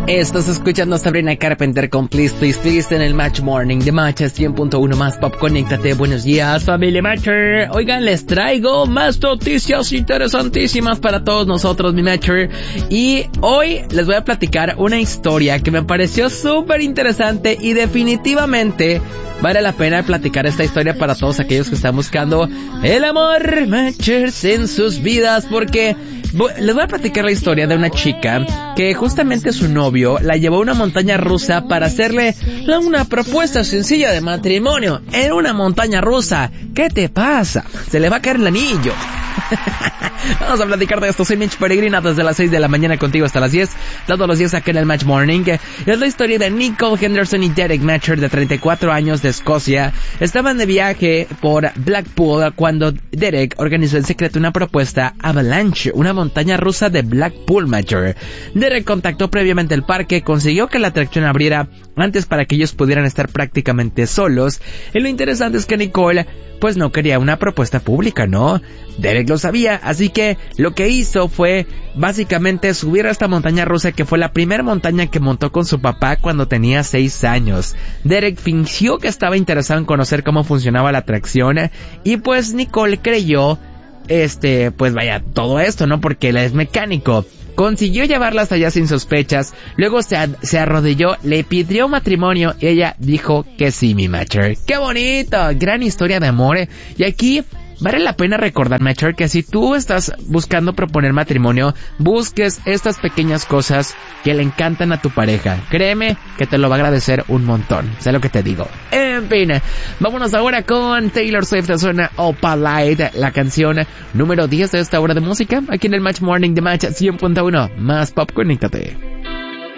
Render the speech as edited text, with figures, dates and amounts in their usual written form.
Estás escuchando a Sabrina Carpenter con Please Please Please en el Match Morning de Match 100.1 más pop. Conéctate. Buenos días, familia Matcher. Oigan, les traigo más noticias interesantísimas para todos nosotros, mi Matcher. Y hoy les voy a platicar una historia que me pareció súper interesante y definitivamente vale la pena platicar esta historia para todos aquellos que están buscando el amor, Matchers, en sus vidas, porque les voy a platicar la historia de una chica que justamente su novio la llevó a una montaña rusa para hacerle una propuesta sencilla de matrimonio en una montaña rusa. ¿Qué te pasa? Se le va a caer el anillo. Vamos a platicar de esto. Soy Mitch Peregrina desde las 6 de la mañana contigo hasta las 10, todos los días aquí en el Match Morning. Es la historia de Nicole Henderson y Derek Matcher, de 34 años, de Escocia. Estaban de viaje por Blackpool cuando Derek organizó en secreto una propuesta Avalanche, una montaña rusa de Blackpool, Matcher. Derek contactó previamente el parque, consiguió que la atracción abriera antes para que ellos pudieran estar prácticamente solos. Y lo interesante es que Nicole pues no quería una propuesta pública, ¿no? Derek lo sabía, así que lo que hizo fue básicamente subir a esta montaña rusa, que fue la primera montaña que montó con su papá cuando tenía 6 años. Derek fingió que estaba interesado en conocer cómo funcionaba la atracción y pues Nicole creyó, pues vaya, todo esto, ¿no? Porque él es mecánico. Consiguió llevarla hasta allá sin sospechas, luego se arrodilló, le pidió matrimonio y ella dijo que sí, mi Matcher. ¡Qué bonito! Gran historia de amor. Y aquí vale la pena recordar, Matcher, que si tú estás buscando proponer matrimonio, busques estas pequeñas cosas que le encantan a tu pareja. Créeme que te lo va a agradecer un montón. Sé lo que te digo. En fin, vámonos ahora con Taylor Swift. Suena Opalite, la canción número 10 de esta hora de música, aquí en el Match Morning de Match 100.1. Más pop, conéctate.